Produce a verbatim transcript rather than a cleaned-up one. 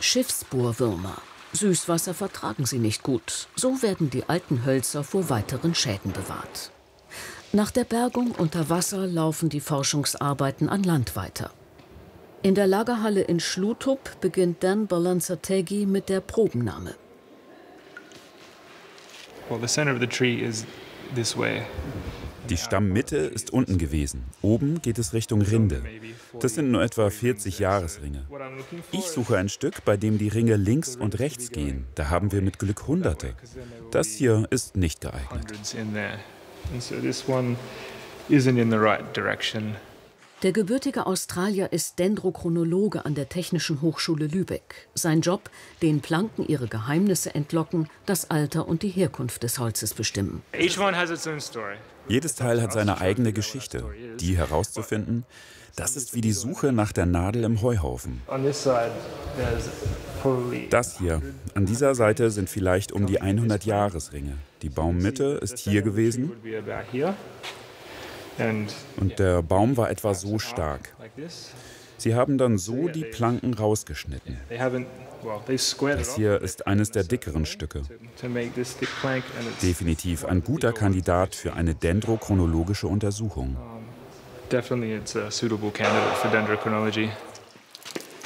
Schiffsbohrwürmer. Süßwasser vertragen sie nicht gut. So werden die alten Hölzer vor weiteren Schäden bewahrt. Nach der Bergung unter Wasser laufen die Forschungsarbeiten an Land weiter. In der Lagerhalle in Schlutup beginnt Dan Balansategui mit der Probennahme. Die Stammmitte ist unten gewesen. Oben geht es Richtung Rinde. Das sind nur etwa vierzig Jahresringe. Ich suche ein Stück, bei dem die Ringe links und rechts gehen. Da haben wir mit Glück Hunderte. Das hier ist nicht geeignet. Der gebürtige Australier ist Dendrochronologe an der Technischen Hochschule Lübeck. Sein Job, den Planken ihre Geheimnisse entlocken, das Alter und die Herkunft des Holzes bestimmen. Jedes Teil hat seine eigene Geschichte. Die herauszufinden, das ist wie die Suche nach der Nadel im Heuhaufen. Das hier, an dieser Seite sind vielleicht um die hundert Jahresringe. Die Baummitte ist hier gewesen. Und der Baum war etwa so stark. Sie haben dann so die Planken rausgeschnitten. Das hier ist eines der dickeren Stücke. Definitiv ein guter Kandidat für eine dendrochronologische Untersuchung. Definitely it's a suitable candidate for dendrochronology.